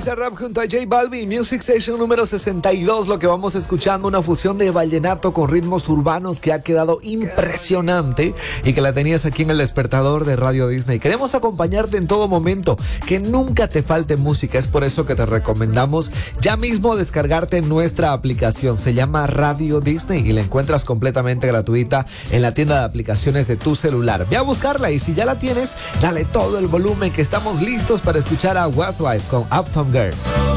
Bizarrap junto a J Balvin, Music Station número 62. Lo que vamos escuchando, una fusión de vallenato con ritmos urbanos que ha quedado impresionante y que la tenías aquí en el despertador de Radio Disney. Queremos acompañarte en todo momento, que nunca te falte música. Es por eso que te recomendamos ya mismo descargarte nuestra aplicación. Se llama Radio Disney y la encuentras completamente gratuita en la tienda de aplicaciones de tu celular. Ve a buscarla y si ya la tienes, dale todo el volumen, que estamos listos para escuchar a Westlife con Uptown Girl.